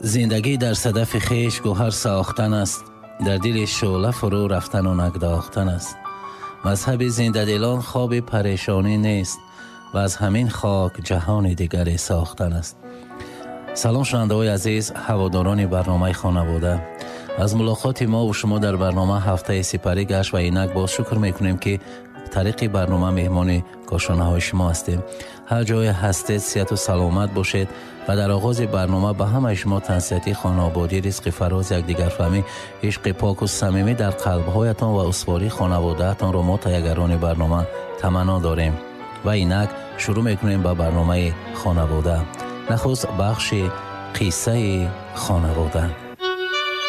زندگی در صدف خویش گوهر ساختن است، در دل شعله فرو رفتن و نگداختن است. مذهب زنده دلان خواب پریشانی نیست و از همین خاک جهان دیگری ساختن است. سلام شنونده‌های عزیز، هواداران برنامه خانواده، از ملاقات ما و شما در برنامه هفته سپری گشت و اینک باز شکر میکنیم که طریق برنامه مهمان کاشانه های شما هستیم. هر جای هستید صحت و سلامت باشید و در آغاز برنامه به همه شما تنسیتی خانوادگی، رزق فراز، یکدیگر فهمی، عشق پاک و صمیمی در قلب‌هایتان و اسواری خانواده‌تان را ما تیگران برنامه تمنا داریم و اینک شروع میکنیم با برنامه خانواده. نخست بخش قصه خانواده.